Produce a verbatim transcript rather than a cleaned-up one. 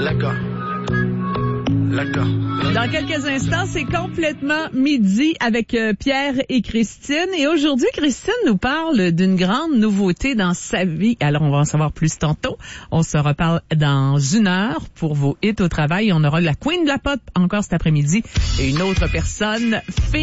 D'accord. D'accord. Dans quelques instants, c'est complètement midi avec euh, Pierre et Christine. Et aujourd'hui, Christine nous parle d'une grande nouveauté dans sa vie. Alors, on va en savoir plus tantôt. On se reparle dans une heure pour vos hits au travail. On aura la Queen de la pop encore cet après-midi et une autre personne.